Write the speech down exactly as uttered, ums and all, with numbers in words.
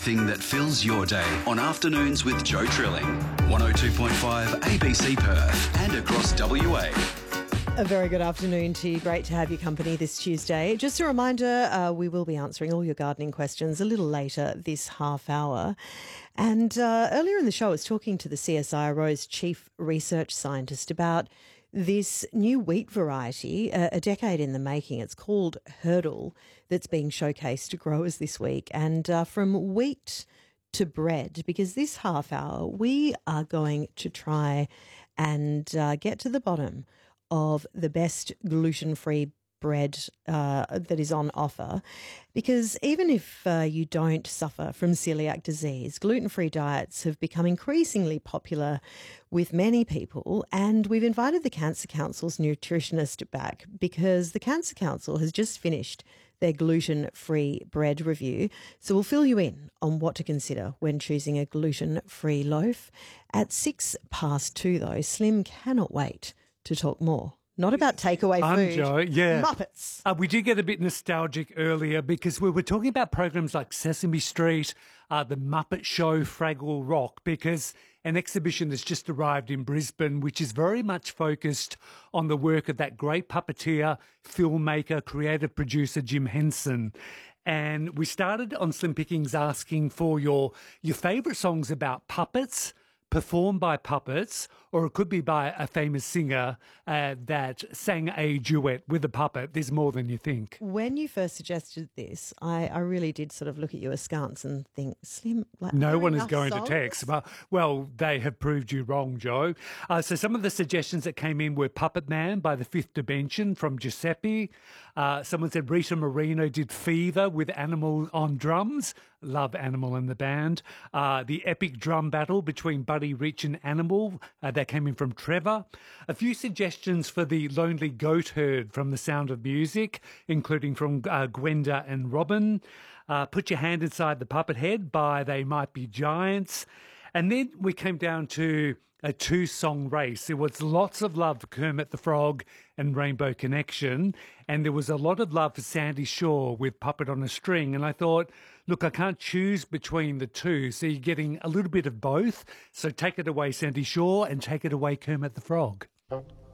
everything that fills your day on Afternoons with Joe Trilling. one oh two point five A B C Perth and across W A. A very good afternoon to you. Great to have your company this Tuesday. Just a reminder, uh, we will be answering all your gardening questions a little later this half hour. And uh, earlier in the show, I was talking to the C S I R O's Chief Research Scientist about this new wheat variety, uh, a decade in the making. It's called Hurdle, that's being showcased to growers this week. And uh, from wheat to bread, because this half hour we are going to try and uh, get to the bottom of the best gluten-free bread uh, that is on offer, because even if uh, you don't suffer from celiac disease, gluten-free diets have become increasingly popular with many people, and we've invited the Cancer Council's nutritionist back because the Cancer Council has just finished their gluten-free bread review. So we'll fill you in on what to consider when choosing a gluten-free loaf. At six past two, though, Slim cannot wait to talk more. Not about takeaway I'm food. Joe, yeah. Muppets. Uh, we did get a bit nostalgic earlier because we were talking about programs like Sesame Street, uh, The Muppet Show, Fraggle Rock, because an exhibition has just arrived in Brisbane, which is very much focused on the work of that great puppeteer, filmmaker, creative producer, Jim Henson. And we started on Slim Pickings asking for your, your favourite songs about puppets, performed by puppets, or it could be by a famous singer uh, that sang a duet with a puppet. There's more than you think. When you first suggested this, I, I really did sort of look at you askance and think, Slim, like, No are there one is enough going songs? to text. Well, well, they have proved you wrong, Joe. Uh, so some of the suggestions that came in were Puppet Man by The Fifth Dimension from Giuseppe. Uh, someone said Rita Moreno did Fever with Animal on drums. Love Animal in the band. Uh, the epic drum battle between Buddy Rich and Animal. Uh, that came in from Trevor. A few suggestions for the Lonely Goat Herd from The Sound of Music, including from uh, Gwenda and Robin. Uh, Put Your Hand Inside the Puppet Head by They Might Be Giants. And then we came down to a two-song race. There was lots of love for Kermit the Frog and Rainbow Connection, and there was a lot of love for Sandy Shaw with Puppet on a String. And I thought, look, I can't choose between the two, so you're getting a little bit of both. So take it away, Sandy Shaw, and take it away, Kermit the Frog.